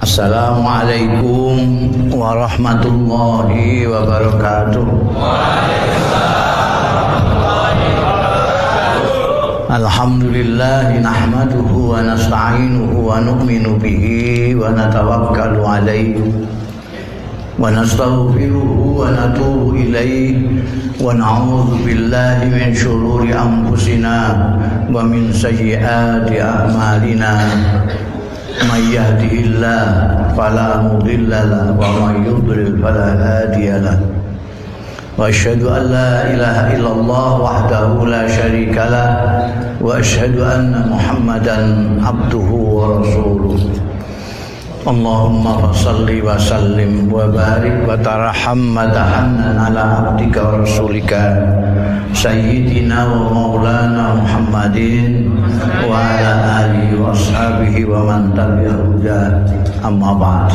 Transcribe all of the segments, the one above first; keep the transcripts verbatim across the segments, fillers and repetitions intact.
Assalamualaikum warahmatullahi wabarakatuh. Alhamdulillah nahmaduhu wa nasta'inuhu wa nu'minu bihi wa natawakkalu alaihi wa nastaghfiruhu wa natubu ilaihi wa na'udzu billahi min syururi anfusina wa min sayyiati a'malina. May yahdihillahu fala mudilla lahu wa may yudlil fala hadiya lahu. Wa asyhadu an la ilaha illallah wahdahu la syarika lah wa asyhadu anna Muhammadan abduhu wa rasuluh. Allahumma shalli wa sallim wa barik wa tarham madahannan ala abdika wa rasulika sayyidina wa maulana Muhammadin wa ala alihi wa ashabihi wa man tabi'ahu amma ba'd.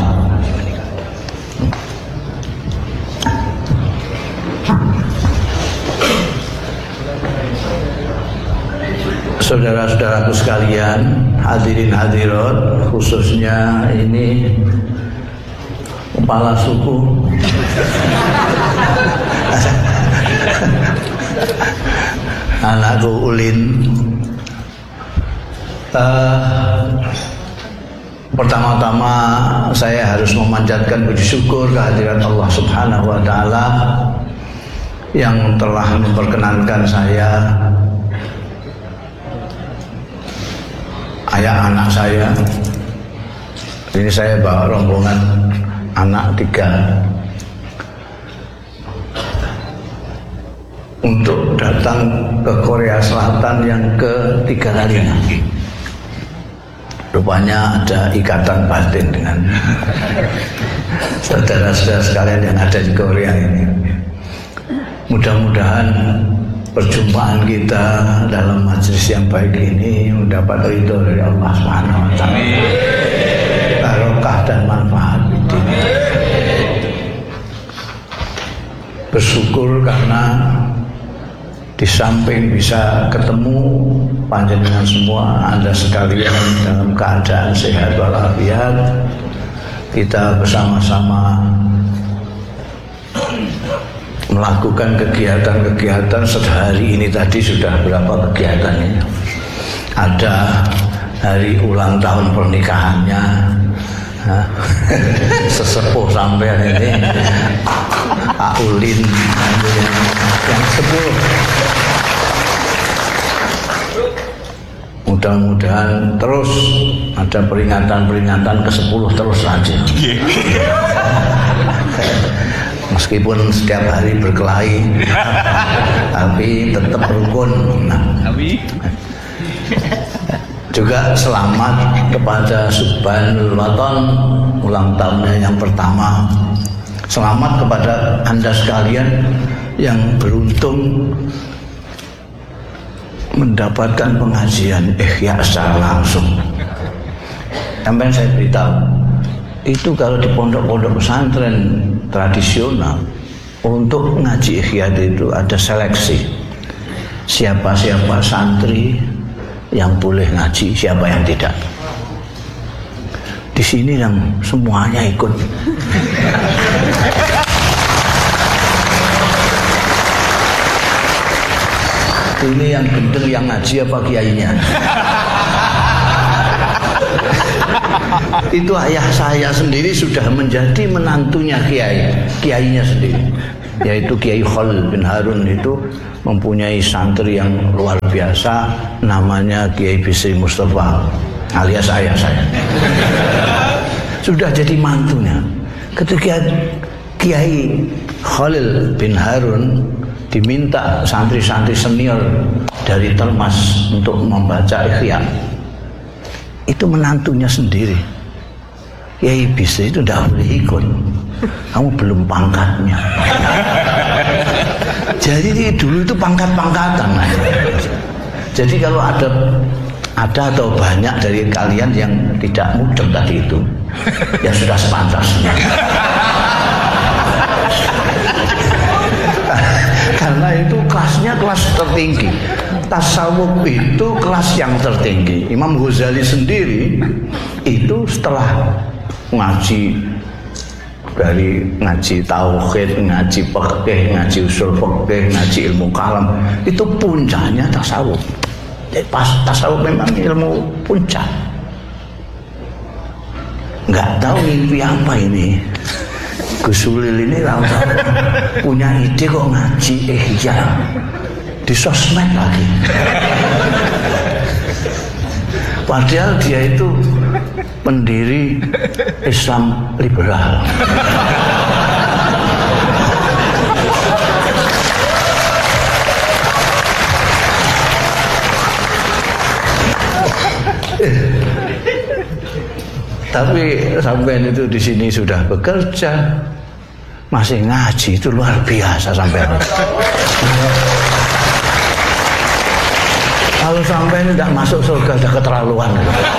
Saudara-saudaraku sekalian, hadirin hadirat, khususnya ini kepala suku anakku Ulin. uh, Pertama-tama saya harus memanjatkan puji syukur kehadiran Allah Subhanahu wa Ta'ala yang telah memperkenankan saya, ayah anak saya. Ini saya bawa rombongan anak tiga untuk datang ke Korea Selatan yang ketiga kalinya. Rupanya ada ikatan batin dengan saudara-saudara sekalian yang ada di Korea ini. Mudah-mudahan perjumpaan kita dalam majelis yang baik ini mendapat ridho dari Allah Subhanahu wa Ta'ala, barokah dan manfaat. Bersyukur karena di samping bisa ketemu panjenengan semua, Anda sekalian dalam keadaan sehat walafiat, kita bersama-sama melakukan kegiatan-kegiatan. Sehari ini tadi sudah berapa kegiatannya? Ada hari ulang tahun pernikahannya sesepuh sampean ini, Pak Ulin yang sepuluh. Mudah-mudahan terus ada peringatan-peringatan ke sepuluh terus saja. Meskipun setiap hari berkelahi, tapi tetap rukun. Nah, juga selamat kepada Subhanul Waton, ulang tahunnya yang pertama. Selamat kepada Anda sekalian yang beruntung mendapatkan pengajian Ihya secara langsung. Sampai saya beritahu, itu kalau di pondok-pondok pesantren tradisional untuk ngaji Ihya itu ada seleksi, siapa-siapa santri yang boleh ngaji, siapa yang tidak. Di sini yang semuanya ikut. Ini yang gendeng yang ngaji apa kiainya? Itu ayah saya sendiri sudah menjadi menantunya kiai, kiainya sendiri, yaitu Kiai Khalil bin Harun. Itu mempunyai santri yang luar biasa, namanya Kiai Bisri Mustafa alias ayah saya. Sudah jadi mantunya. Ketika Kiai Khalil bin Harun diminta santri-santri senior dari Termas untuk membaca Ihya, itu menantunya sendiri. Kiai Bisri itu tidak boleh ikut, kamu belum pangkatnya. Jadi dulu itu pangkat-pangkatan. Jadi kalau ada ada atau banyak dari kalian yang tidak mudeng tadi itu, ya sudah sepantasnya. Karena itu kelasnya kelas tertinggi. Tasawuf itu kelas yang tertinggi. Imam Ghazali sendiri itu setelah ngaji dari ngaji tauhid, ngaji fikih, ngaji usul fikih, ngaji ilmu kalam, itu puncaknya tasawuf. Jadi pas tasawuf memang ilmu puncak. Nggak tahu mimpi apa ini. Gus Ulil ini tahu punya ide kok ngaji ihya di sosmed lagi. Padahal dia itu pendiri Islam liberal. Tapi sampean itu di sini sudah bekerja, masih ngaji, itu luar biasa sampean. Kalau sampean tidak masuk surga sudah keterlaluan.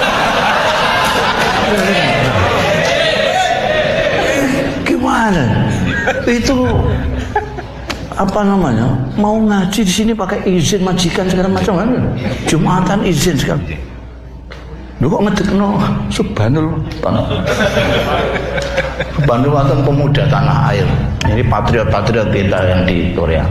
Gimana? Itu apa namanya? Mau ngaji di sini pakai izin majikan segala macam kan? Jumatan izin sekali. Lu kok ngedekno Subhanul tanah. Subhanul wonten pemuda tanah air. Ini patriot-patriot kita yang di Korea.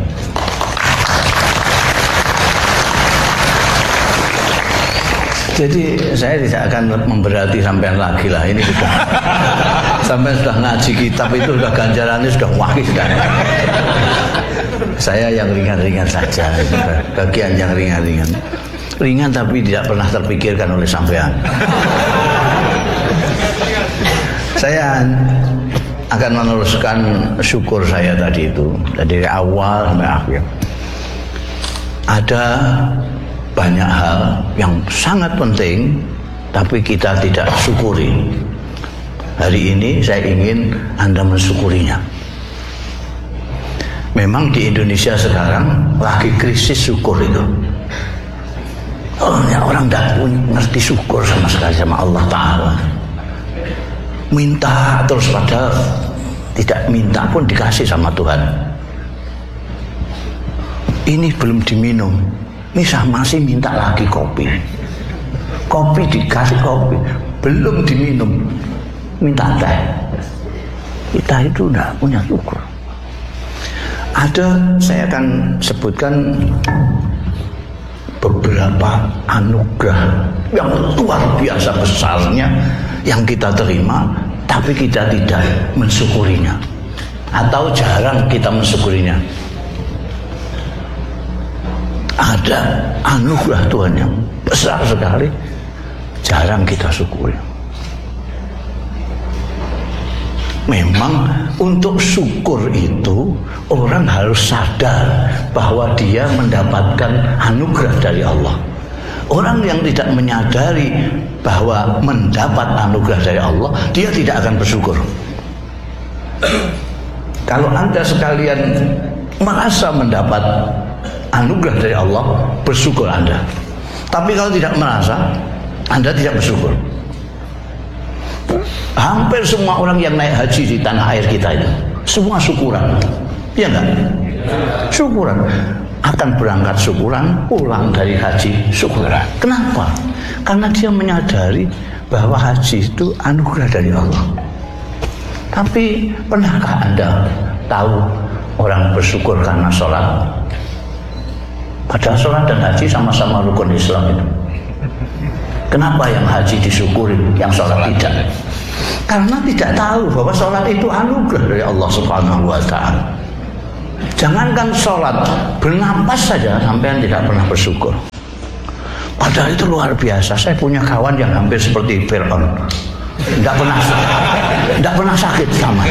Jadi saya tidak akan memberati sampean lagi lah, ini sudah sampean sudah ngaji kitab itu sudah ganjarannya sudah wahid sudah. Saya yang ringan-ringan saja, bagian yang ringan-ringan. Ringan tapi tidak pernah terpikirkan oleh sampean. Saya akan meneruskan syukur saya tadi itu dari awal sampai akhir. Ada banyak hal yang sangat penting tapi kita tidak syukuri. Hari ini saya ingin Anda mensyukurinya. Memang di Indonesia sekarang lagi krisis syukur itu. Oh, ya, orang tidak ngerti syukur sama sekali sama Allah Ta'ala. Minta terus padahal tidak minta pun dikasih sama Tuhan. Ini belum diminum, misal masih minta lagi kopi. Kopi dikasih kopi, belum diminum, minta teh. Kita itu tidak punya syukur. Ada, saya akan sebutkan beberapa anugerah yang luar biasa besarnya yang kita terima, tapi kita tidak mensyukurinya atau jarang kita mensyukurinya. Ada anugerah Tuhan yang besar sekali, jarang kita syukuri. Memang untuk syukur itu orang harus sadar bahwa dia mendapatkan anugerah dari Allah. Orang yang tidak menyadari bahwa mendapat anugerah dari Allah, dia tidak akan bersyukur. Kalau Anda sekalian merasa mendapat anugerah dari Allah, bersyukur Anda. Tapi kalau tidak merasa, Anda tidak bersyukur. Hampir semua orang yang naik haji di tanah air kita itu semua syukuran, ya enggak? Syukuran, akan berangkat syukuran, pulang dari haji syukuran. Kenapa? Karena dia menyadari bahwa haji itu anugerah dari Allah. Tapi pernahkah Anda tahu orang bersyukur karena sholat? Padahal sholat dan haji sama-sama rukun Islam itu. Kenapa yang haji disyukuri, yang sholat tidak? Karena tidak tahu bahwa sholat itu anugerah dari Allah Subhanahu wa Ta'ala. Jangankan sholat, bernapas saja sampai tidak pernah bersyukur. Padahal itu luar biasa. Saya punya kawan yang hampir seperti Fir'aun, tidak pernah, tidak pernah sakit sama.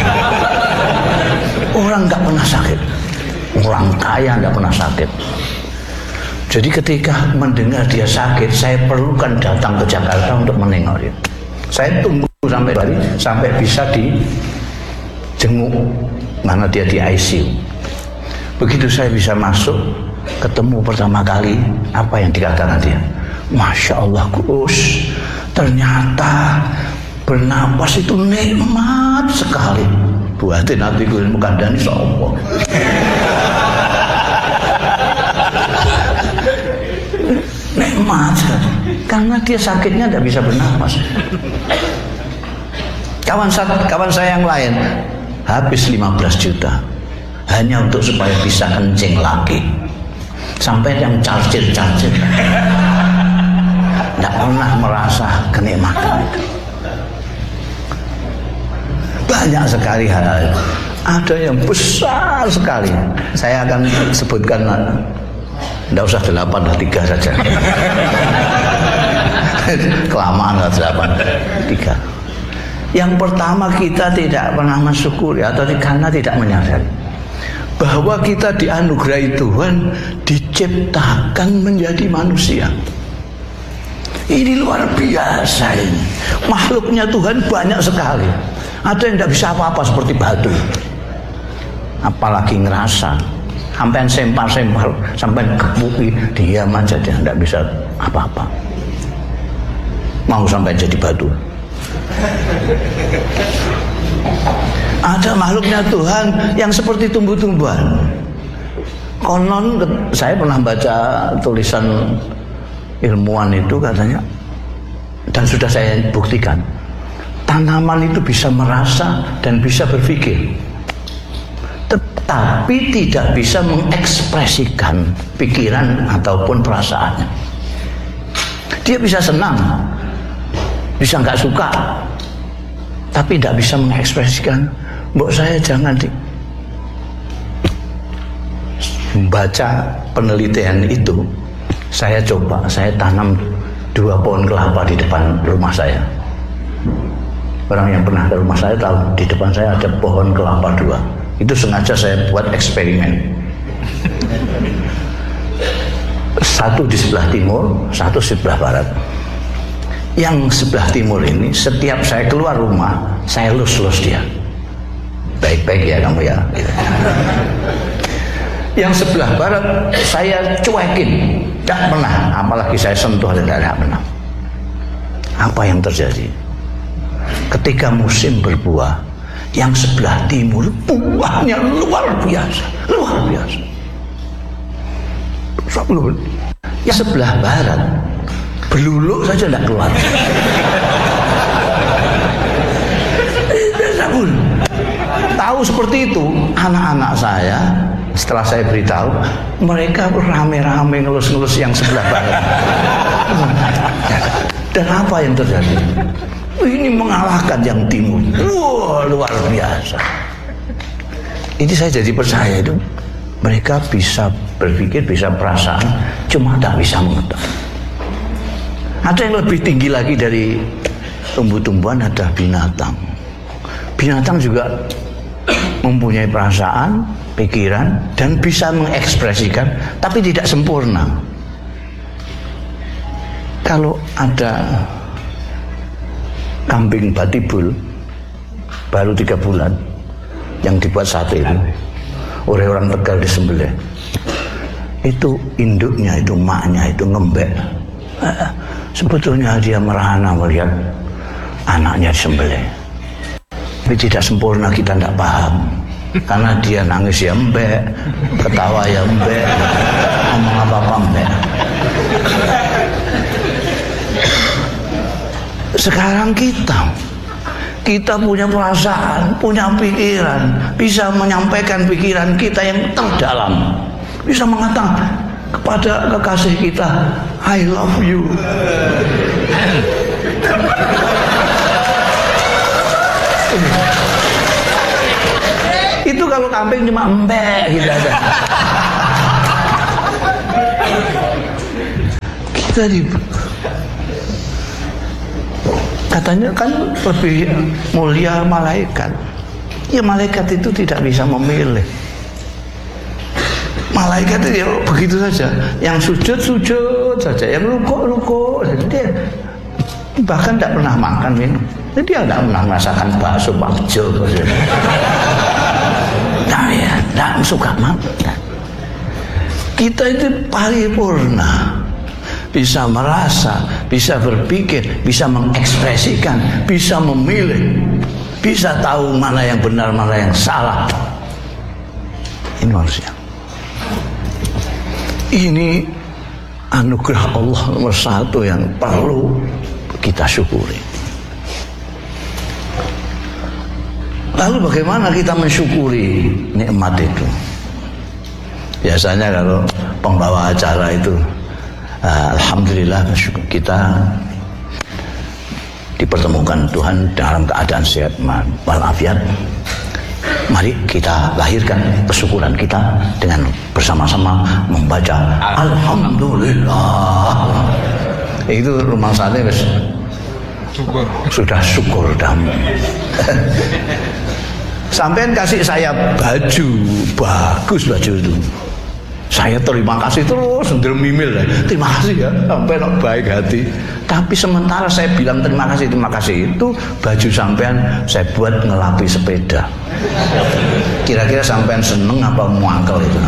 Orang tidak pernah sakit, orang kaya tidak pernah sakit. Jadi ketika mendengar dia sakit, saya perlukan datang ke Jakarta untuk menengok dia. Saya tunggu sampai hari sampai bisa dijenguk, mana dia di I C U. Begitu saya bisa masuk, ketemu pertama kali, apa yang dikatakan dia? Masya Allah Gus, ternyata bernapas itu nikmat sekali. Buatin hati gue mengandani sopo. Nikmat sekali. Karena dia sakitnya tidak bisa bernapas. Kawan saya, kawan saya yang lain habis lima belas juta hanya untuk supaya bisa kencing lagi. Sampai yang charger-charger tidak pernah merasa kenikmatan. Banyak sekali hal, ada yang besar sekali. Saya akan sebutkan, tidak usah delapan, tiga saja. Kelamaan lah delapan, tiga. Yang pertama, kita tidak pernah mensyukuri atau karena tidak menyadari bahwa kita dianugerahi Tuhan, diciptakan menjadi manusia. Ini luar biasa ini. Makhluknya Tuhan banyak sekali. Ada yang tidak bisa apa-apa seperti batu, apalagi ngerasa. Sampai sempar-sempar, sampai kepuki, diam aja dia tidak bisa apa-apa. Mau sampai jadi batu. Ada makhluknya Tuhan yang seperti tumbuh-tumbuhan. Konon saya pernah baca tulisan ilmuwan itu katanya, dan sudah saya buktikan, tanaman itu bisa merasa dan bisa berpikir, tetapi tidak bisa mengekspresikan pikiran ataupun perasaannya. Dia bisa senang, bisa nggak suka, tapi tidak bisa mengekspresikan. Mbok saya jangan di membaca penelitian itu. Saya coba, saya tanam dua pohon kelapa di depan rumah saya. Orang yang pernah ke rumah saya tahu, di depan saya ada pohon kelapa dua. Itu sengaja saya buat eksperimen. Satu di sebelah timur, satu di sebelah barat. Yang sebelah timur ini, setiap saya keluar rumah, saya lus-lus dia. Baik-baik ya kamu ya. Yang sebelah barat, saya cuekin. Tidak pernah, apalagi saya sentuh, tidak pernah. Apa yang terjadi? Ketika musim berbuah, yang sebelah timur buahnya luar biasa, luar biasa. Yang sebelah barat beluluk saja tidak keluar. Tahu seperti itu, anak-anak saya setelah saya beritahu, mereka rame-rame ngelus-ngelus yang sebelah barat. Dan apa yang terjadi? Ini mengalahkan yang timur. Wah, luar biasa. Ini saya jadi percaya itu mereka bisa berpikir, bisa perasaan, cuma tak bisa mengetahui. Ada yang lebih tinggi lagi dari tumbuh-tumbuhan, ada binatang. Binatang juga mempunyai perasaan, pikiran, dan bisa mengekspresikan, tapi tidak sempurna. Kalau ada kambing batibul baru tiga bulan yang dibuat sate itu oleh orang Tegal disembelih, itu induknya, itu maknya itu ngembek. Sebetulnya dia merana melihat anaknya disembelih, tapi tidak sempurna, kita tidak paham. Karena dia nangis ya mbek, ketawa ya mbek, ngomong apa-apa mbek. Sekarang kita kita punya perasaan, punya pikiran, bisa menyampaikan pikiran kita yang terdalam, bisa mengatakan kepada kekasih kita, I love you. Itu kalau kambing cuma embek gitu aja. Kita di katanya kan lebih mulia malaikat. Ya malaikat itu tidak bisa memilih. Malaikat itu ya begitu saja. Yang sujud sujud saja, yang rukuk rukuk saja. Dia bahkan tidak pernah makan minum. Dia tidak pernah merasakan bakso bakso. Nah ya, tidak suka makan. Kita itu paripurna, bisa merasa, bisa berpikir, bisa mengekspresikan, bisa memilih, bisa tahu mana yang benar, mana yang salah. Ini manusia. Ini anugerah Allah nomor satu yang perlu kita syukuri. Lalu bagaimana kita mensyukuri nikmat itu? Biasanya kalau pembawa acara itu, alhamdulillah kita dipertemukan Tuhan dalam keadaan sehat walafiat. Mari kita lahirkan kesyukuran kita dengan bersama-sama membaca alhamdulillah. Itu rumah sana syukur. Sudah syukur damu. Sampean kasih saya baju bagus, baju itu saya terima kasih terus, mimil terima kasih ya, sampai nak baik hati. Tapi sementara saya bilang terima kasih terima kasih itu baju sampean saya buat ngelapi sepeda. Kira-kira sampean seneng apa muangkel itu?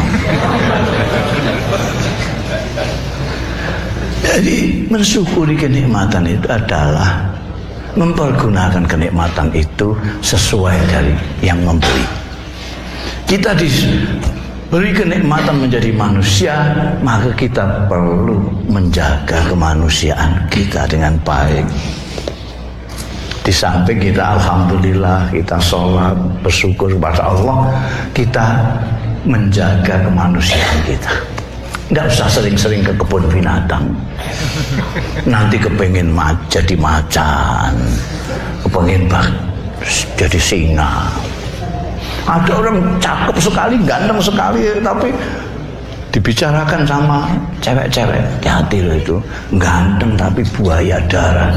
Jadi mensyukuri kenikmatan itu adalah mempergunakan kenikmatan itu sesuai dari yang memberi. Kita diberi kenikmatan menjadi manusia, maka kita perlu menjaga kemanusiaan kita dengan baik. Di samping kita alhamdulillah, kita sholat, bersyukur kepada Allah, kita menjaga kemanusiaan kita. Nggak usah sering-sering ke kebun binatang. Nanti kepengen ma jadi macan, kepengen jadi singa. Ada orang cakep sekali, ganteng sekali, tapi dibicarakan sama cewek-cewek, hati loh itu, ganteng tapi buaya darat.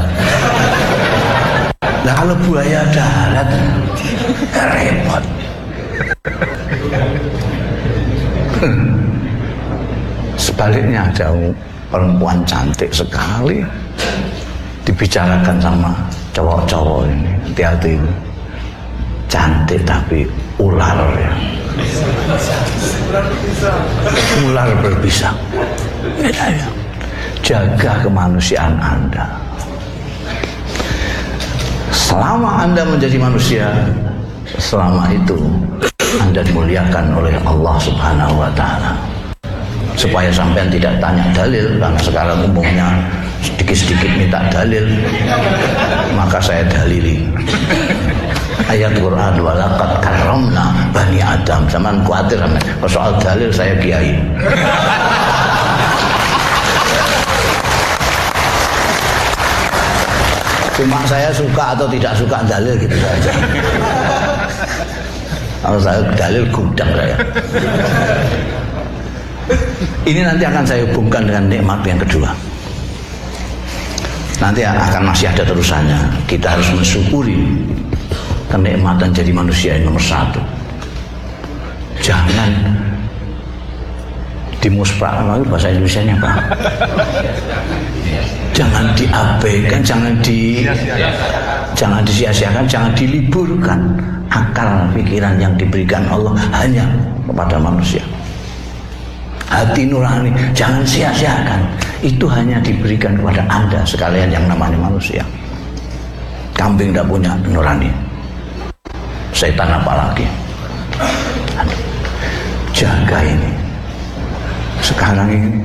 Nah kalau buaya darat, repot. Sebaliknya ada perempuan cantik sekali dibicarakan sama cowok-cowok ini, hati-hati itu, cantik tapi ular ya, ular berbisa. Ya, jaga kemanusiaan Anda. Selama Anda menjadi manusia, selama itu Anda dimuliakan oleh Allah Subhanahu wa Ta'ala. Supaya sampean tidak tanya dalil, karena sekarang umumnya sedikit-sedikit minta dalil, maka saya dalili ayat Quran, walaqad karramna bani Adam. Zaman khawatir soal dalil saya kiai. Cuma saya suka atau tidak suka dalil gitu saja. Kalau saya dalil gudang saya. Ini nanti akan saya hubungkan dengan nikmat yang kedua. Nanti akan masih ada terusannya. Kita harus mensyukuri kenikmatan jadi manusia yang nomor satu. Jangan dimusprak, bahasa Indonesianya apa? Jangan diabaikan, jangan di, jangan disia-siakan, jangan diliburkan akal pikiran yang diberikan Allah hanya kepada manusia. Hati nurani jangan sia-siakan, itu hanya diberikan kepada Anda sekalian yang namanya manusia. Kambing tidak punya nurani, setan apalagi. Jaga ini. Sekarang ini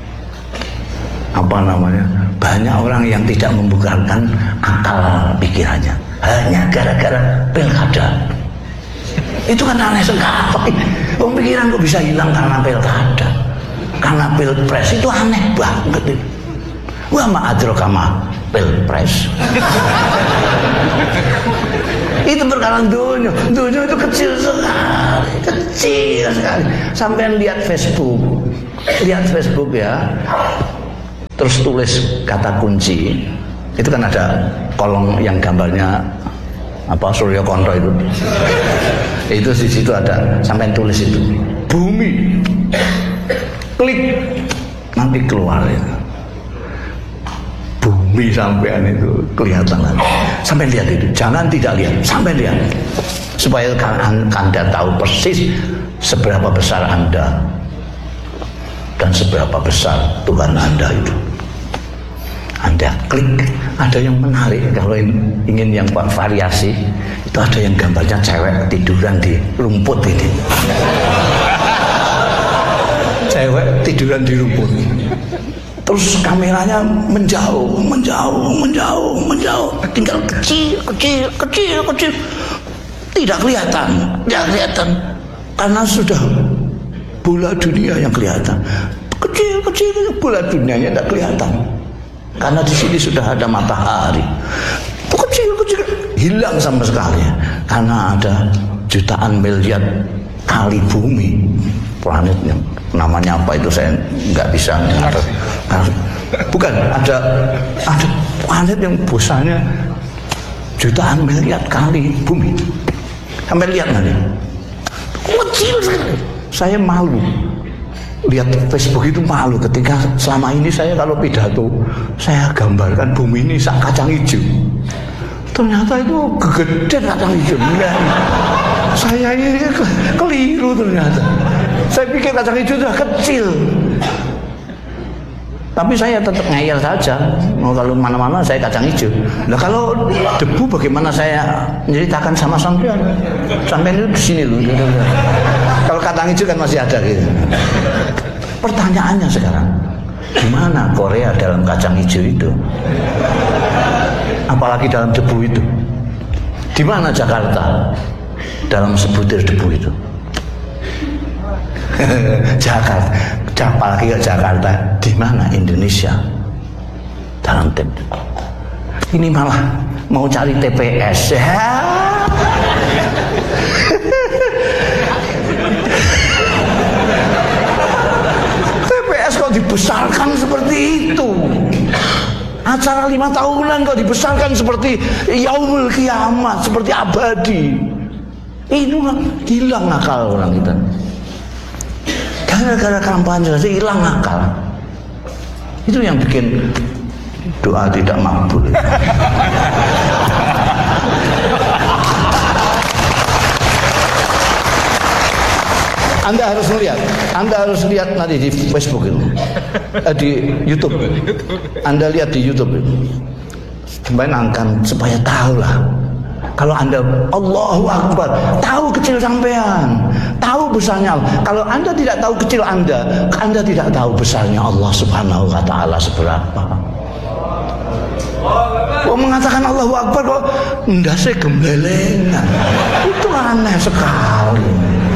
apa namanya, banyak orang yang tidak membukakan akal pikirannya hanya gara-gara pilkada. Itu kan aneh sekali. Pemikiran kok bisa hilang karena pilkada, karena pilpres, itu aneh banget itu. Wa ma'adraka ma pilpres. Itu perkara dunia, dunia itu kecil sekali, kecil sekali. Sampai lihat Facebook, lihat Facebook ya, terus tulis kata kunci, itu kan ada kolom yang gambarnya apa Surya Kondo itu. Itu di situ ada, sampai tulis itu bumi, klik nanti keluar itu bumi, sampean itu kelihatan lagi. Sampai lihat itu, jangan tidak lihat, sampai lihat supaya Anda tahu persis seberapa besar Anda dan seberapa besar Tuhan Anda itu. Anda klik, ada yang menarik. Kalau ingin yang variasi, itu ada yang gambarnya cewek tiduran di rumput ini. Cewek tiduran di rumput. Terus kameranya menjauh, menjauh, menjauh, menjauh. Tinggal kecil, kecil, kecil, kecil. tidak kelihatan, tidak kelihatan karena sudah bola dunia yang kelihatan. Kecil-kecil bola dunianya tidak kelihatan karena di sini sudah ada matahari. Kecil-kecil hilang sama sekali karena ada jutaan miliar kali bumi planetnya. Namanya apa itu saya nggak bisa. Bukan, ada ada planet yang besarnya jutaan miliar kali bumi. Sampai lihat nanti kecil sekali. Saya malu lihat Facebook itu, malu ketika selama ini saya kalau pidato saya gambarkan bumi ini sak kacang hijau. Ternyata itu kegedean kacang hijau. Nah, saya ini keliru ternyata. Saya pikir kacang hijau itu kecil. Tapi saya tetap ngeyel saja. Mau kalau mana-mana saya kacang hijau. Nah kalau debu bagaimana saya menceritakan sama sampean? Sampean itu di sini loh. Kalau kacang hijau kan masih ada gitu. Pertanyaannya sekarang, gimana Korea dalam kacang hijau itu? Apalagi dalam debu itu? Di mana Jakarta dalam sebutir debu itu? Jakarta, apalagi ke Jakarta, di mana Indonesia dalam tim? Ini malah mau cari T P S ya. T P S kok dibesarkan seperti itu? Acara lima tahunan kok dibesarkan seperti yaumul kiamat, seperti abadi. Ini hilang akal orang kita. Gara-gara kampanye saja hilang akal. Itu yang bikin doa tidak makbul. Anda harus melihat, Anda harus lihat nanti di Facebook itu, eh, di YouTube. Anda lihat di YouTube itu, bayangkan supaya tahu lah. Kalau Anda Allahu Akbar, tahu kecil sampean, tahu besarnya Allah. Kalau Anda tidak tahu kecil Anda, Anda tidak tahu besarnya Allah Subhanahu wa taala seberapa. Kok mengatakan Allahu Akbar kok ndase gemblelengan. Itu aneh sekali.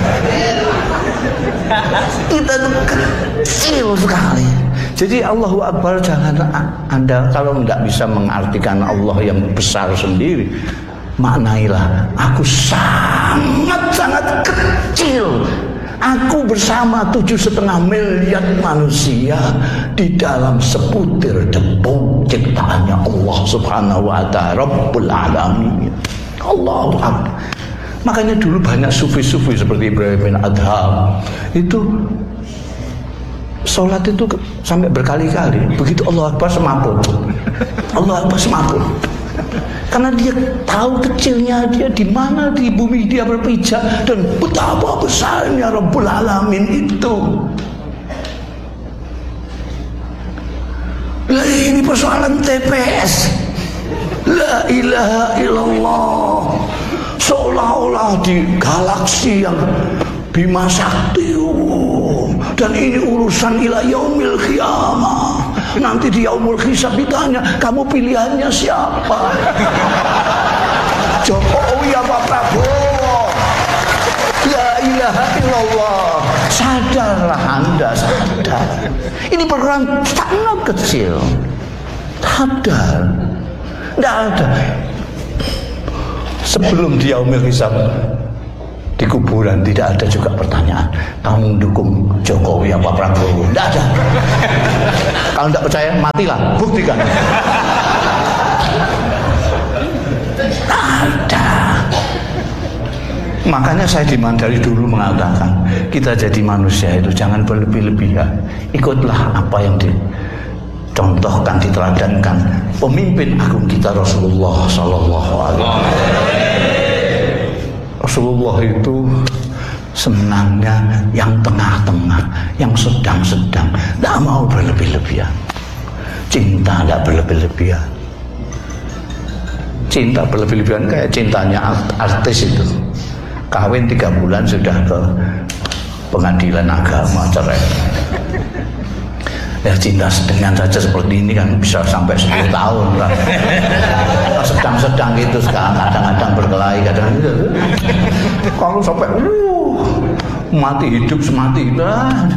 Kita itu kecil sekali. Jadi Allahu Akbar, jangan Anda kalau tidak bisa mengartikan Allah yang besar sendiri, maknailah aku sangat-sangat kecil. Aku bersama tujuh setengah miliar manusia di dalam sebutir debu ciptaannya Allah Subhanahu wa ta'ala Rabbul Alamin. Allahu Akbar. Makanya dulu banyak sufi-sufi seperti Ibrahim bin Adham itu sholat itu sampai berkali-kali. Begitu Allah Akbar semaput, Allah Akbar semaput. Karena dia tahu kecilnya dia di mana di bumi dia berpijak dan betapa besarnya Rabbul Alamin itu. Lah ini persoalan T P S. La ilaha illallah. Seolah-olah di galaksi yang Bima Sakti, dan ini urusan ila yaumil qiyamah. Nanti di yaumul hisab ditanya, kamu pilihannya siapa? Jokowi apa Prabowo? La ilaha illallah. Sadarlah Anda, sadar. Ini perkara sangat kecil. Sadar. Tidak ada. Sebelum di yaumil hisab di kuburan tidak ada juga pertanyaan, kamu dukung Jokowi apa Prabowo? Tidak ada. Kalau tidak percaya matilah, buktikan. Ada. Makanya saya dari dulu mengatakan, kita jadi manusia itu jangan berlebih-lebihan. Ikutlah apa yang dicontohkan, diteladankan pemimpin agung kita Rasulullah Sallallahu Alaihi Wasallam. Rasulullah itu senangnya yang tengah-tengah, yang sedang-sedang, tidak mau berlebih-lebihan. Cinta tidak berlebih-lebihan. Cinta berlebih-lebihan kayak cintanya artis itu. Kawin tiga bulan sudah ke pengadilan agama cerai. Ya cinta dengan saja seperti ini kan bisa sampai sepuluh tahun kan. sedang-sedang gitu sekarang, kadang-kadang berkelahi, kadang gitu. Kalau sampai uh, mati hidup semati itu,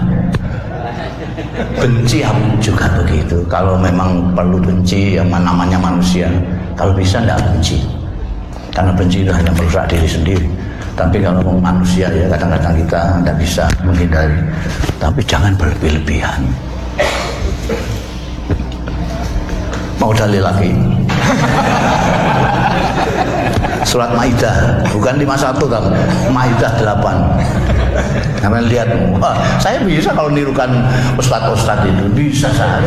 benci juga begitu. Kalau memang perlu benci, yang namanya manusia, kalau bisa tidak benci, karena benci itu hanya merusak diri sendiri. Tapi kalau manusia ya kadang-kadang kita tidak bisa menghindari. Tapi jangan berlebih-lebihan. Mau dalil lagi? Surat Maidah, bukan lima puluh satu kan? Maidah delapan. Kalian lihat, wah, saya bisa kalau nirukan ustadz-ustadz itu, bisa saja.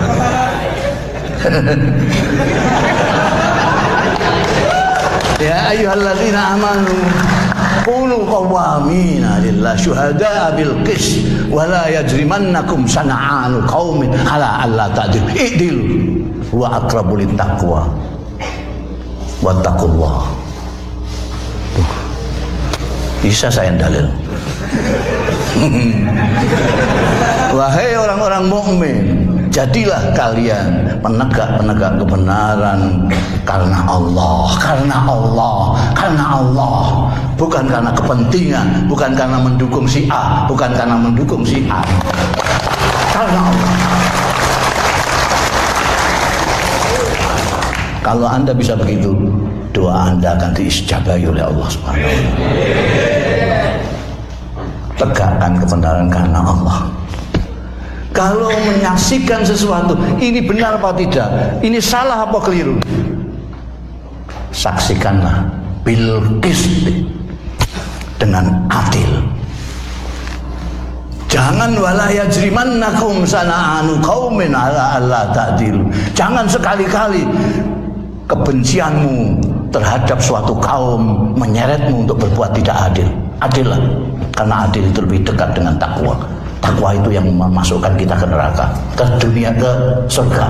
Ya ayyuhalladzina amanu qulu qawwamina lillahi syuhada'a bil qis wa la yajrimannakum sana'anu qaumin ala alla ta'dilu i'dilu huwa aqrabu lit taqwa wattaqullah. Bisa saya dalil. Wahai orang-orang mukmin, jadilah kalian penegak-penegak kebenaran karena Allah, karena Allah, karena Allah, bukan karena kepentingan, bukan karena mendukung si A, bukan karena mendukung si A, karena Allah. Kalau Anda bisa begitu, doa Anda akan diijabahi oleh Allah Subhanahu wa taala. Tegakkan kebenaran karena Allah. Kalau menyaksikan sesuatu, ini benar apa tidak, ini salah apa keliru, saksikanlah bil qisti, dengan adil. Jangan wala yajrimannakum sana'anu qaumin ala alla ta'dilu. Jangan sekali-kali kebencianmu terhadap suatu kaum menyeretmu untuk berbuat tidak adil. Adillah, karena adil itu lebih dekat dengan takwa. Takwa itu yang memasukkan kita ke neraka, ke dunia, ke surga.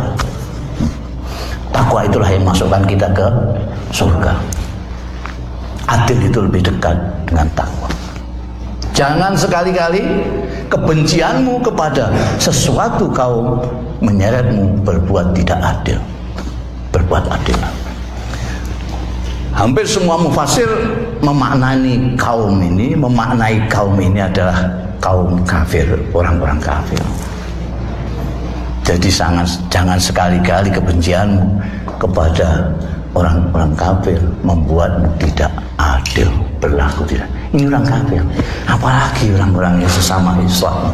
Takwa itulah yang memasukkan kita ke surga. Adil itu lebih dekat dengan takwa. Jangan sekali-kali kebencianmu kepada sesuatu kaum menyeretmu berbuat tidak adil. Berbuat adil. Hampir semua mufasir memaknai kaum ini, memaknai kaum ini adalah kaum kafir, orang-orang kafir. Jadi sangat, jangan sekali-kali kebencianmu kepada orang-orang kafir membuatmu tidak adil, berlaku tidak. Ini orang kafir, apalagi orang-orang yang sesama Islam.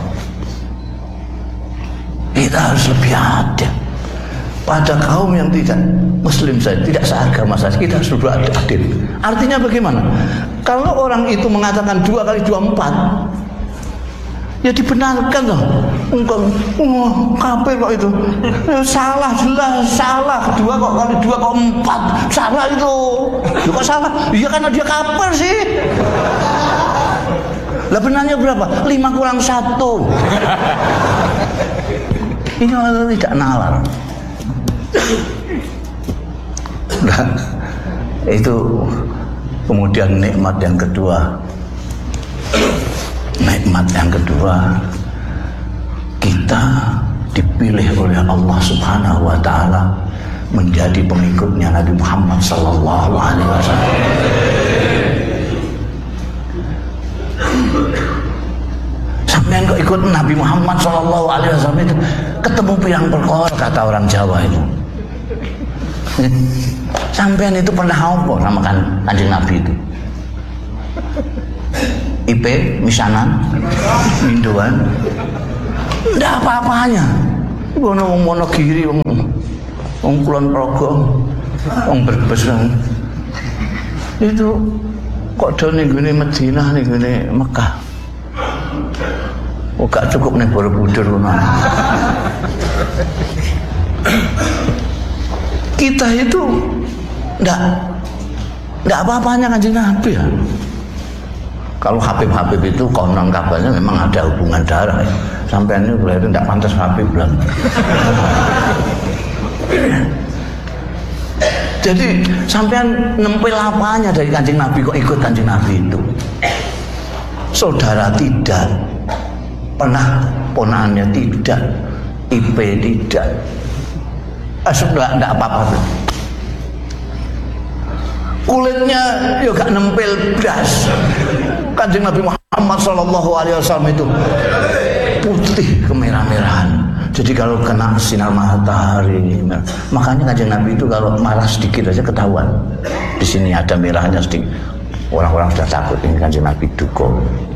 Kita harus lebih adil pada kaum yang tidak Muslim saja, tidak seagama saja, kita harus berbuat adil. Artinya bagaimana? Kalau orang itu mengatakan dua kali dua empat, ya dibenarkan loh. Engkau, oh, kafir kok itu, eh, salah jelas, salah. Dua kok kali dua kok empat, salah itu. Loh, kok salah? Iya karena dia kafir sih. Lah benarnya berapa? Lima kurang satu. Ini orang tidak nalar. Nah, itu kemudian nikmat yang kedua. Nikmat yang kedua, kita dipilih oleh Allah Subhanahu wa taala menjadi pengikutnya Nabi Muhammad sallallahu alaihi wasallam. Sampeyan kok ikut Nabi Muhammad sallallahu alaihi wasallam itu ketemu pirang perkara, kata orang Jawa itu. Sampeyan itu pernah apa sama kan Kanjeng Nabi itu? I P, misanan, minduan, tidak apa-apanya. Ono wong Monogiri, wong wong Kulon Progo, wong Brebes itu kok do ning gone Madinah, ning gone Mekah. Oh, gak cukup ning Borobudur ngono. Kita itu ndak ndak apa-apanya Kanjeng Nabi ya. Kalau Habib-Habib itu konon kabarnya memang ada hubungan darah. Sampai ini berarti tidak pantas Habib bilang. Jadi sampean nempel apanya dari Kanjeng Nabi kok ikut Kanjeng Nabi itu? Saudara tidak, pernah ponaannya tidak, I P tidak. Ah, sudah tidak apa-apa. kulitnya ya gak nempel blas. Kanjeng Nabi Muhammad sallallahu alaihi wasallam itu putih kemerah-merahan. Jadi kalau kena sinar matahari, makanya Kanjeng Nabi itu kalau marah sedikit aja ketahuan. Di sini ada merahnya sedikit. Orang-orang sudah takut ini Kanjeng Nabi duko.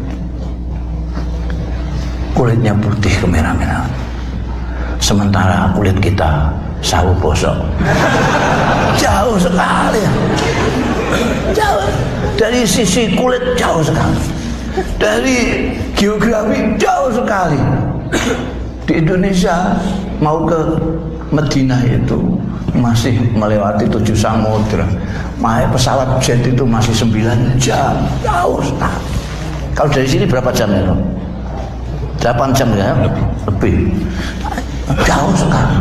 Kulitnya putih kemerah-merahan. Sementara kulit kita sawo bosok. Jauh sekali. Jauh. Dari sisi kulit jauh sekali. Dari geografi jauh sekali. Di Indonesia mau ke Madinah itu masih melewati tujuh samudra. Makanya pesawat jet itu masih sembilan jam, jauh sekali. Kalau dari sini berapa jam itu? delapan jam ya, lebih. Jauh sekali.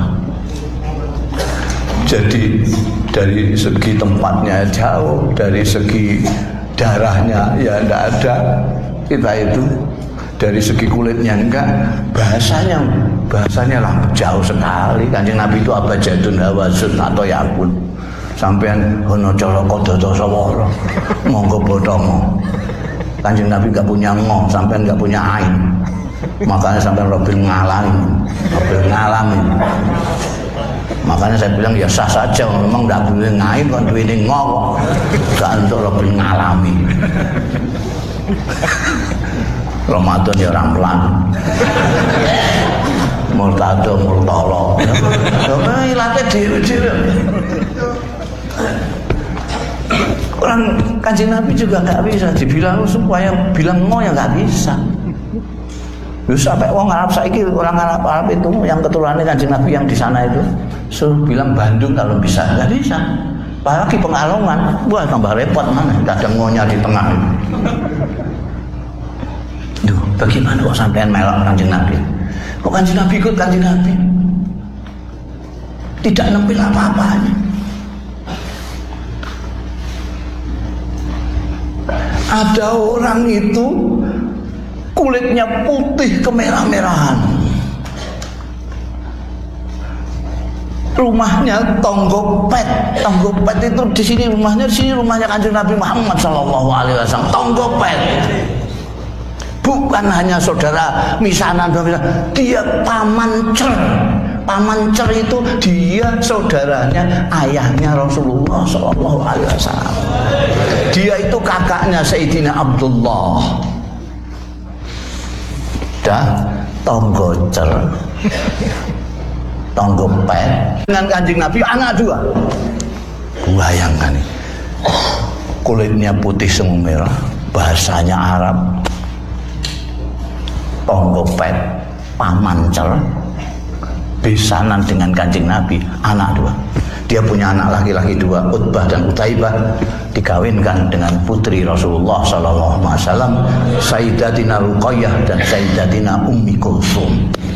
Jadi dari segi tempatnya jauh, dari segi darahnya ya enggak ada. Kita itu dari segi kulitnya enggak, bahasanya bahasanya lah jauh sekali. Kanjeng Nabi itu abjadun hawasun atau yakun. Sampean hono coloko dodo sawara. Monggo bodomo. Kanjeng Nabi enggak punya ngong, sampean enggak punya ain. Makanya sampean Robin ngalami, Robin ngalami. Makanya saya bilang ya sah saja, memang enggak boleh ngain kan duwe ngong. Enggak untuk Robin ngalami. Ramadan ya orang pelan. Murtado murtolo. Ya ilate dhewe-dhewe. Orang Kanjeng Nabi juga enggak bisa dibilang supaya bilang ngo ya enggak bisa. Terus sampai wong Arab saiki orang Arab Arab itu yang keturunannya Kanjeng Nabi yang di sana itu suruh bilang Bandung kalau bisa enggak bisa. Apalagi Pengalongan, wah tambah repot mana kadang ngonya di tengah itu. Duh, bagaimana kok sampean melok Kanjeng Nabi? Kok Kanjeng Nabi ikut Kanjeng Nabi? Tidak nempel apa-apanya. Ada orang itu kulitnya putih kemerah-merahan. Rumahnya Tonggopet. Tonggopet itu di sini rumahnya, di sini rumahnya Kanjeng Nabi Muhammad sallallahu alaihi wasallam. Tonggopet. Bukan hanya saudara misanan, dia paman cer. Paman cer itu dia saudaranya ayahnya Rasulullah sallallahu alaihi wasallam. Dia itu kakaknya Sayyidina Abdullah. Dah tonggo cer. Tonggo pet dengan Kanjeng Nabi anak dua. Bayangkan nih. Kulitnya putih semu merah, bahasanya Arab. Tonggo pet, paman cer, besanan dengan Kanjeng Nabi, anak dua. Dia punya anak laki-laki dua, Utbah dan Utaibah, dikawinkan dengan putri Rasulullah sallallahu alaihi wasallam, Sayyidatina Ruqayyah dan Sayyidatina Ummi Kulsum.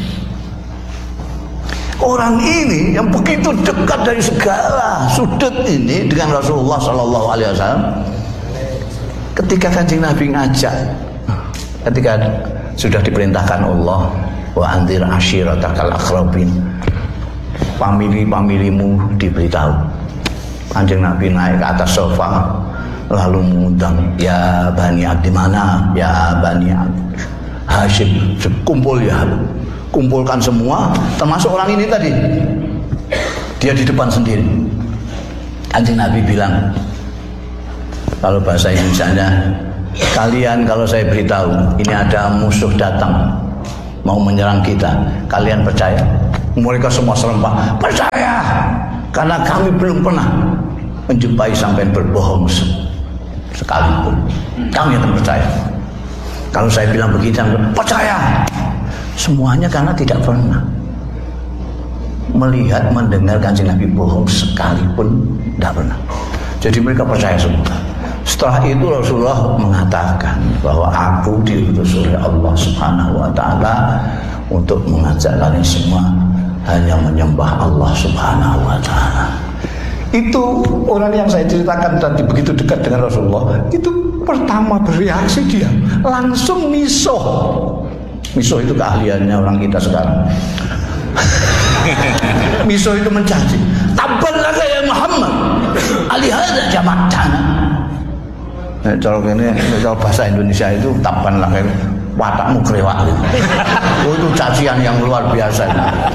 Orang ini yang begitu dekat dari segala sudut ini dengan Rasulullah sallallahu alaihi wasallam, ketika Kanjeng Nabi ngajak, ketika sudah diperintahkan Allah, wa anzir ashiratakal aqrabin, famili-familimu diberitahu. Kanjeng Nabi naik ke atas sofa lalu mengundang, ya Bani Abdi Manaf, ya Bani Hashim, kumpul ya, kumpulkan semua termasuk orang ini tadi. Dia di depan sendiri. Kanjeng Nabi bilang, kalau bahasa Indonesianya, kalian kalau saya beritahu ini ada musuh datang mau menyerang kita, kalian percaya? Mereka semua serempak, percaya, karena kami belum pernah menjumpai sampai berbohong sekalipun. Kami akan percaya. Kalau saya bilang begitu, percaya. Semuanya karena tidak pernah melihat, mendengar Kanjeng Nabi bohong sekalipun, tidak pernah. Jadi mereka percaya semua. Setelah itu Rasulullah mengatakan bahwa aku diutus oleh Allah Subhanahu wa taala untuk mengajak kalian semua hanya menyembah Allah Subhanahu wa taala. Itu orang yang saya ceritakan tadi begitu dekat dengan Rasulullah, itu pertama bereaksi dia langsung misuh. Misuh itu keahliannya orang kita sekarang. Misuh itu mencaci. Tabban laka ya Muhammad, alihada jama'tana. Nek cara kene cara bahasa Indonesia itu taban lah kayak watakmu krewak gitu. Oh, itu cacian yang luar biasa.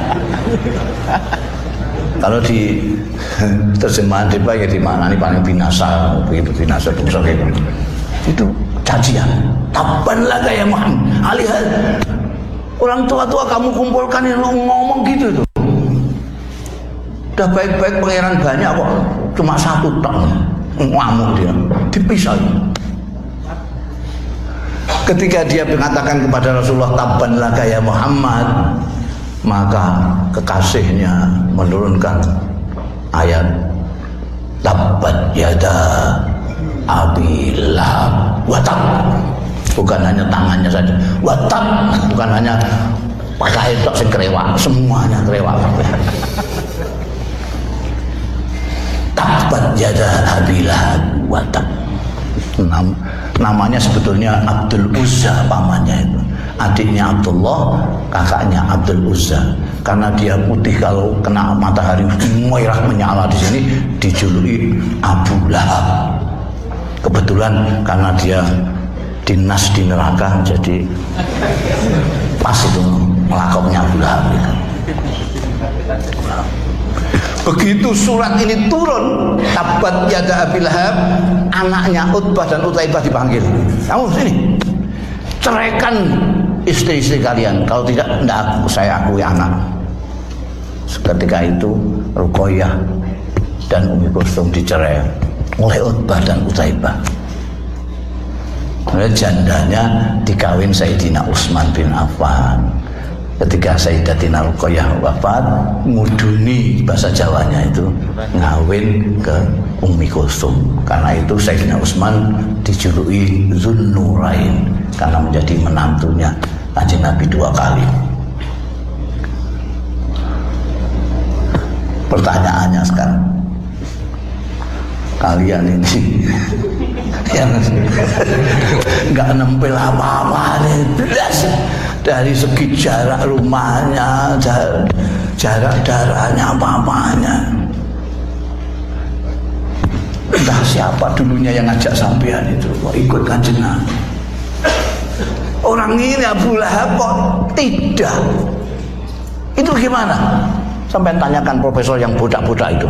Kalau di terjemahan Depa ya di mana nih paling binasa, begitu binasa bangsa gitu. Itu cacian. Taban lah kayak Muhammad. Alihad. Orang tua-tua kamu kumpulkan yang ngomong gitu tuh. Udah baik-baik pangeran banyak kok cuma satu tok. Ngamuk dia. Dipisah. Ketika dia mengatakan kepada Rasulullah taban lah kayak Muhammad, maka kekasihnya menurunkan ayat tabbat yada abi lahab watab. Bukan hanya tangannya saja, watab, bukan hanya pakai tok sing krewak, semuanya krewak. Tabbat yada abi lahab watab. Nam, namanya sebetulnya Abdul Uzza, pamannya itu. Adiknya Abdullah, kakaknya Abdul Uzza. Karena dia putih kalau kena matahari merah menyala di sini, dijuluki Abu Lahab. Kebetulan karena dia dinas di neraka, jadi pas itu melakopnya Abu Lahab. Begitu surat ini turun, tabat yada Abi Lahab, anaknya Utbah dan Utaibah dipanggil. Kamu sini, ceraikan istri-istri kalian. Kalau tidak, tidak aku, saya akui anak. Ketika itu Ruqayyah dan Ummi Kulsum dicerai oleh Utbah dan Utaibah. Oleh jandanya dikawin Sayyidina Utsman bin Affan. Ketika Sayyidatina Ruqayyah wafat, nguduni bahasa Jawanya itu ngawin ke Ummi Kulsum. Karena itu Sayyidina Utsman dijuluki Zunnurain karena menjadi menantunya Kanjeng Nabi dua kali. Pertanyaannya sekarang, kalian ini yang nggak nempel apa-apa nih, belas dari segi jarak rumahnya, jarak, jarak darahnya, apa-apanya. Entah siapa dulunya yang ngajak sampean itu kok ikut Kanjeng Nabi. Orang ini Abu Lahab kok tidak. Itu gimana? Sampai tanyakan profesor yang budak-budak itu.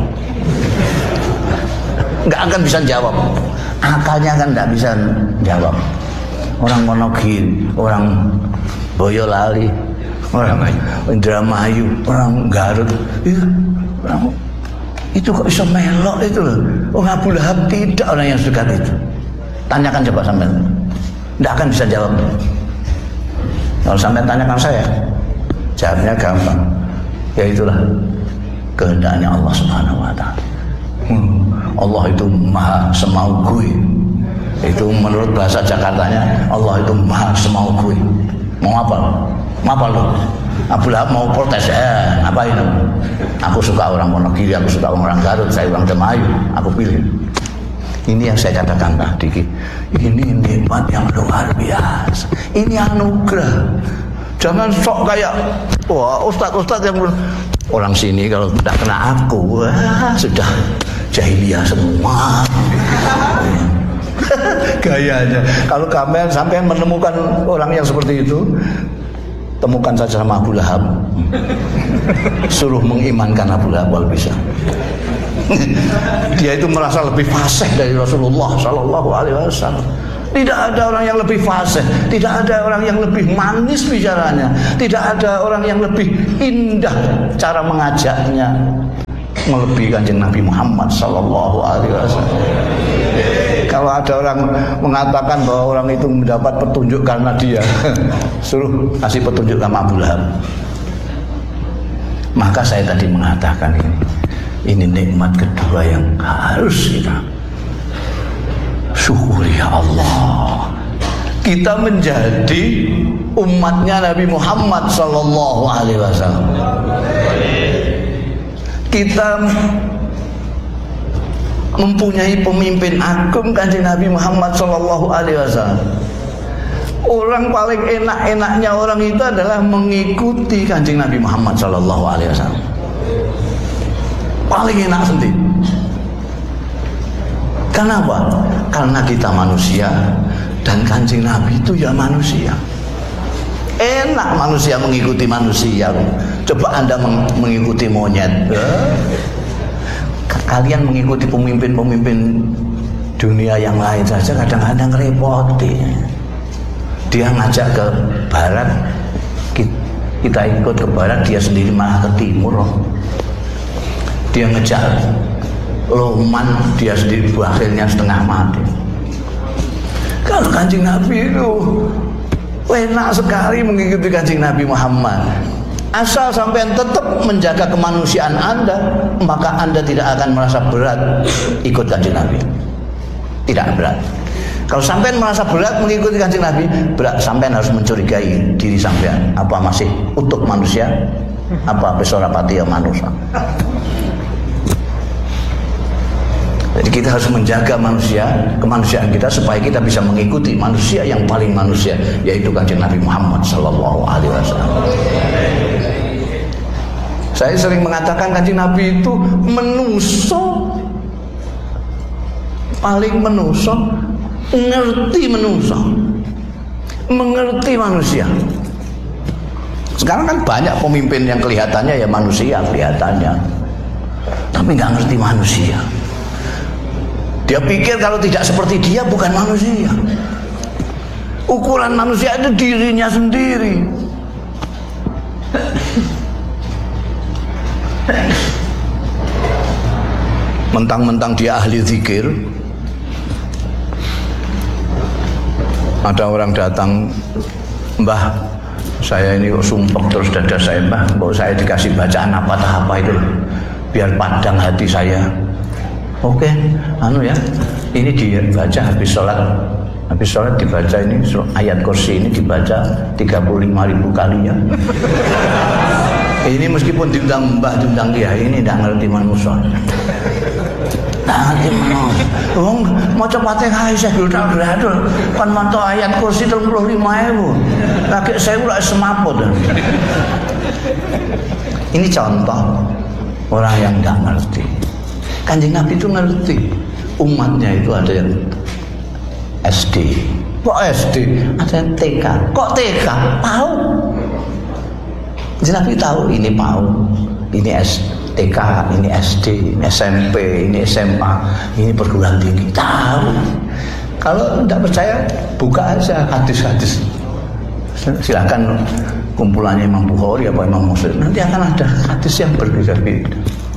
Nggak akan bisa jawab. Akalnya kan nggak bisa jawab. Orang Monogiri, orang Boyolali, orang Indramayu, orang Garut, itu, orang, itu kok bisa melok itu loh. Orang Abu Lahab tidak orang yang dekat itu. Tanyakan coba sampai, tidak akan bisa jawab. Kalau sampai tanyakan saya, jawabnya gampang. Ya itulah kehendaknya Allah Subhanahu Wa Taala. Hmm, Allah itu maha semau gue. Itu menurut bahasa Jakartanya, Allah itu maha semau gue. Mau apa? Mau apa lo? Abu Lahab mau protes, eh ngapain? Aku suka orang Monogiri, aku suka orang Garut, saya orang Demayu, aku pilih. Ini yang saya katakan tadi. Ini nikmat yang luar biasa. Ini anugerah. Jangan sok kayak wah ustadz-ustadz yang orang sini kalau tidak kena aku, wah, sudah jahiliyah semua. Gayanya. Kalau kalian sampai menemukan orang yang seperti itu, temukan saja sama Abu Lahab. Suruh mengimankan Abu Lahab kalau bisa. Dia itu merasa lebih fasih dari Rasulullah Sallallahu Alaihi Wasallam. Tidak ada orang yang lebih fasih, tidak ada orang yang lebih manis bicaranya, tidak ada orang yang lebih indah cara mengajaknya, melebihi Kanjeng Nabi Muhammad Sallallahu Alaihi Wasallam. Kalau ada orang mengatakan bahwa orang itu mendapat petunjuk karena dia, suruh kasih petunjuk sama Abu Lahab. Maka saya tadi mengatakan ini, ini nikmat kedua yang harus kita syukuri ya Allah. Kita menjadi umatnya Nabi Muhammad Sallallahu Alaihi Wasallam. Kita mempunyai pemimpin agung Kanjeng Nabi Muhammad Sallallahu Alaihi Wasallam. Orang paling enak-enaknya orang itu adalah mengikuti Kanjeng Nabi Muhammad Sallallahu Alaihi Wasallam. Paling enak sendiri. Kenapa? Karena kita manusia dan Kanjeng Nabi itu ya manusia. Enak manusia mengikuti manusia. Coba Anda mengikuti monyet. Kalian mengikuti pemimpin-pemimpin dunia yang lain saja kadang-kadang repoti. Dia ngajak ke barat, kita ikut ke barat, dia sendiri malah ke timur. Dia ngejar loman, dia sendiri akhirnya setengah mati. Kalau Kanjeng Nabi itu enak sekali mengikuti Kanjeng Nabi Muhammad. Asal sampai tetap menjaga kemanusiaan Anda, maka Anda tidak akan merasa berat ikut Kanjeng Nabi. Tidak berat. Kalau sampean merasa berat mengikuti Kanjeng Nabi, berat. Sampean harus mencurigai diri sampean. Apa masih utuh manusia? Apa besora pati manusia? Jadi kita harus menjaga manusia, kemanusiaan kita supaya kita bisa mengikuti manusia yang paling manusia, yaitu Kanjeng Nabi Muhammad Sallallahu Alaihi Wasallam. Saya sering mengatakan Kanjeng Nabi itu menuso, paling menuso, ngerti menuso, mengerti manusia. Sekarang kan banyak pemimpin yang kelihatannya ya manusia kelihatannya, tapi nggak ngerti manusia. Dia pikir kalau tidak seperti dia bukan manusia. Ukuran manusia itu dirinya sendiri. Mentang-mentang dia ahli zikir. Ada orang datang, Mbah, saya ini kok sumpek terus dada saya, Mbah, kok saya dikasih bacaan apa-apa itu biar padang hati saya. Oke, anu ya, ini dibaca habis sholat, habis sholat dibaca ini ayat kursi ini dibaca tiga puluh lima ribu kali ya. Ini meskipun diundang mbah, diundang dia, ini tidak ngerti manusia. Tidak ngerti manusia. Wong mau cepatnya hai saya gudang gradul, kan mantau ayat kursi tiga puluh lima ribu, lagi saya udah semaput. Ini contoh orang yang tidak ngerti. Kanjeng Nabi itu ngerti umatnya itu ada yang S D. Kok S D? Ada yang T K. Kok T K? Tahu. Kanjeng Nabi tahu ini PAUD, ini S T K, ini S D, ini S M P, ini S M A, ini perguruan tinggi. Tahu. Kalau tidak percaya, buka aja hadis-hadis. Silakan kumpulannya Imam Bukhari apa Imam Muslim. Nanti akan ada hadis yang berbeda-beda.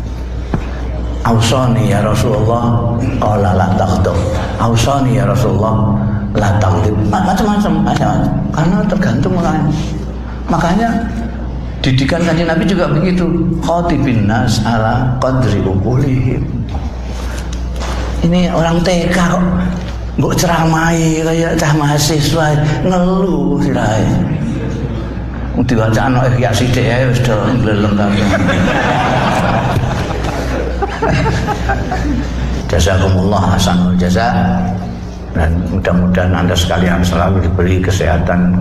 Ausani ya Rasulullah, qala la taghdab. Ausani ya Rasulullah, la taghdab. Macam-macam, macam-macam. Karena tergantung orangnya. Makanya didikan Kanjeng Nabi juga begitu. Khatibin nas ala qadri uqulihim. Ini orang T K kok mbok ceramai kayak cah mahasiswa ngeluh sirahe. Diwacana ihya sithik ae wis do nglelem kabeh. Jazakumullah hasanul jaza, dan mudah-mudahan Anda sekalian selalu diberi kesehatan,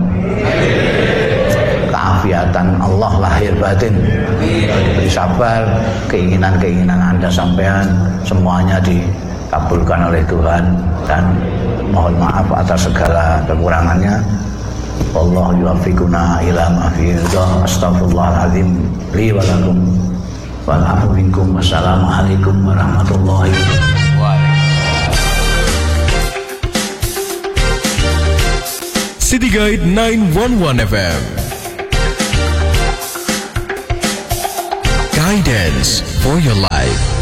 keafiatan Allah lahir batin, diberi sabar, keinginan-keinginan Anda sampean semuanya dikabulkan oleh Tuhan, dan mohon maaf atas segala kekurangannya. Wallahu yuwaffiquna ila ma fihi ridha. Astaghfirullahaladzim li wa lakum. Wassalamualaikum warahmatullahi wabarakatuh. City Guide nine one one F M. Guidance for your life.